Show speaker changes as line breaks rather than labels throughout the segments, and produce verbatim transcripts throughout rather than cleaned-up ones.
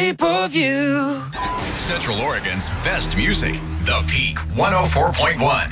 shape of you.
Central Oregon's best music, The Peak one oh four point one.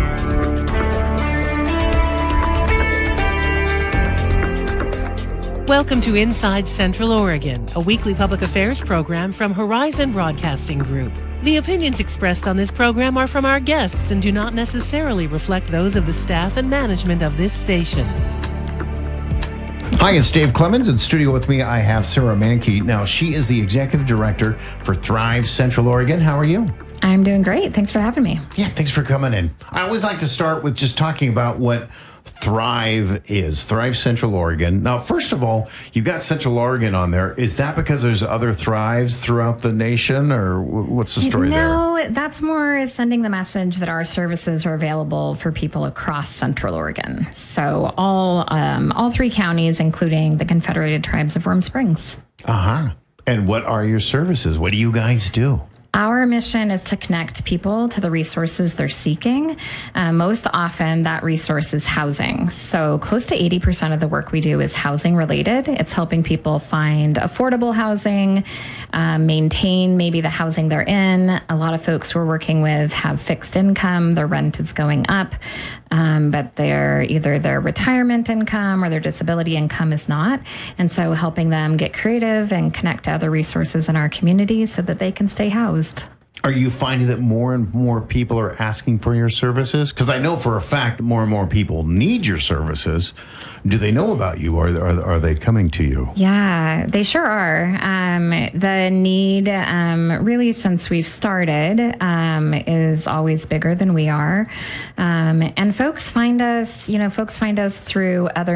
Welcome to Inside Central Oregon, a weekly public affairs program from Horizon Broadcasting Group. The opinions expressed on this program are from our guests and do not necessarily reflect those of the staff and management of this station.
Hi, it's Dave Clemens. In studio with me, I have Sarah Mankey. Now, she is the executive director for Thrive Central Oregon. How are you?
I'm doing great. Thanks for having me.
Yeah, thanks for coming in. I always like to start with just talking about what Thrive is, Thrive Central Oregon. Now, first of all, you got Central Oregon on there. Is that because there's other Thrives throughout the nation, or what's the story
no,
there?
No, that's more sending the message that our services are available for people across Central Oregon. So all um, all three counties, including the Confederated Tribes of Warm Springs.
Uh-huh. And what are your services? What do you guys do?
Our mission is to connect people to the resources they're seeking. Uh, most often, that resource is housing. So close to eighty percent of the work we do is housing related. It's helping people find affordable housing, uh, maintain maybe the housing they're in. A lot of folks we're working with have fixed income. Their rent is going up, um, but their either their retirement income or their disability income is not. And so helping them get creative and connect to other resources in our community so that they can stay housed.
Are you finding that more and more people are asking for your services? Because I know for a fact that more and more people need your services. Do they know about you, or are, are they coming to you?
Yeah, they sure are. Um, the need, um, really, since we've started, um, is always bigger than we are. Um, and folks find us, you know, folks find us through other